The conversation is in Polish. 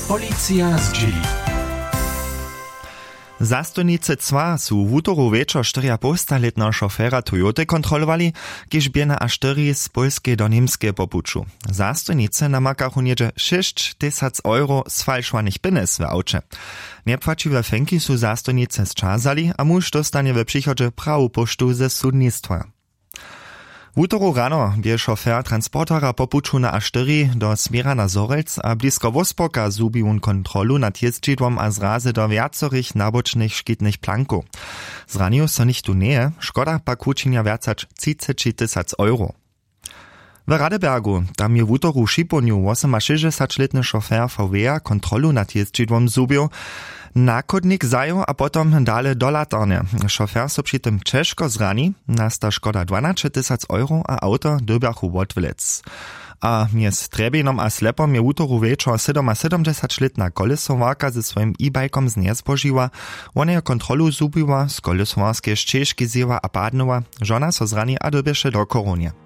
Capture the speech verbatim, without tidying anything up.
Policja z dzieli. Zastojnicy cła su w utoru wieczor štyria postaletného šoféra Toyoty kontrolowali, kiž biena a štyri z polskiej do niemskie popuczu. Zastojnicy namakachu niedzie sześć tysięcy euro sfalšovaných pines w aucie. Niepłaciwe fenki su zastojnicy zczazali, a muž dostanie w przychodzie prawu poštu ze sudnictwa. W utoru rano bie šofér transportera popuču na A štyri do smiera na Zorelc a blisko Wosporka zubił on kontrolu nad jeździdłom a zrazy do wiacorych nabocznych szkitnych planków. Zranił so nichtu nie, szkoda pak učinia viacać třicet tysięcy euro. W Radebergu, tam je w utoru Šiponiu osemšesťdesiatletny šofér V W kontrolu nad jeździdłom zubił, nakodnik zajął a potom dale do latarne. Šofér so przy tym ciężko zrani, nasta szkoda dwanaście tysięcy euro a auto dobiachu wodwilec. A mjez Trebinom a Slepom je w utoru wieczor siedemdziesięcioletna kolesowarka ze swoim e-bajkom z niezbožiła, ona je kontrolu zubiła, z kolesowarskiej ścieżki zjewa a padnęła, żona so zrani a dobieše do koronie.